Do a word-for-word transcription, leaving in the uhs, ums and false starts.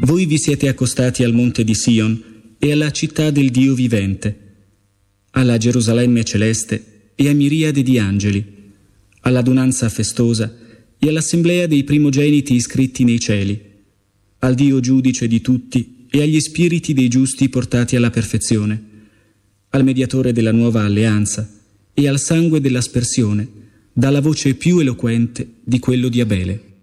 Voi vi siete accostati al monte di Sion e alla città del Dio vivente, alla Gerusalemme celeste e a miriade di angeli, all'adunanza festosa e all'assemblea dei primogeniti iscritti nei cieli, al Dio giudice di tutti e agli spiriti dei giusti portati alla perfezione, al mediatore della nuova alleanza e al sangue dell'aspersione, dalla voce più eloquente di quello di Abele.